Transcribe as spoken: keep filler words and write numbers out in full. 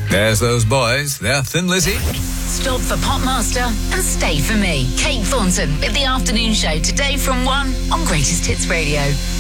There's those boys. They're Thin Lizzy. Stop for Popmaster and stay for me. Kate Thornton with the afternoon show today from one on Greatest Hits Radio.